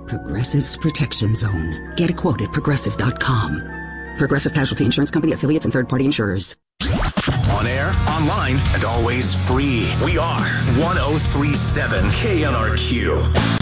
Progressive's Protection Zone. Get a quote at Progressive.com. Progressive Casualty Insurance Company, affiliates, and third-party insurers. On air, online, and always free. We are 1037 KNRQ.